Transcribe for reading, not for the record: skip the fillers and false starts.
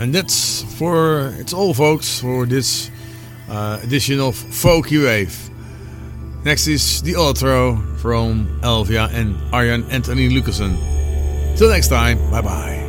And it's all, folks, for this edition of Folky Wave. Next is the outro from Elvia and Arjan Anthony Lucassen. Till next time, bye bye.